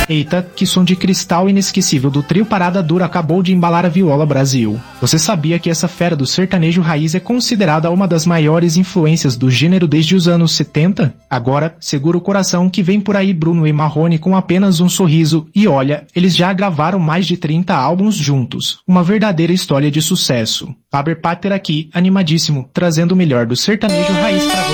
Eita, que som de cristal inesquecível do trio Parada Dura acabou de embalar a Viola Brasil. Você sabia que essa fera do sertanejo raiz é considerada uma das maiores influências do gênero desde os anos 70? Agora, segura o coração que vem por aí Bruno e Marrone com apenas um sorriso e olha, eles já gravaram mais de 30 álbuns juntos. Uma verdadeira história de sucesso. Faber Pater aqui, animadíssimo, trazendo o melhor do sertanejo raiz pra você.